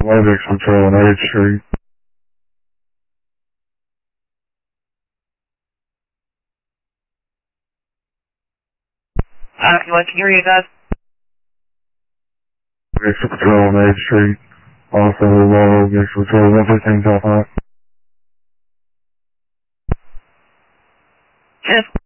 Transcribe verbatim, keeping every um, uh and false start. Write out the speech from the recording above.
Lovex Hotel on eighth Street. Uh, you want to hear you guys? Lovex Hotel on eighth Street. Also, Lovex Hotel one fifteen South High. Yes.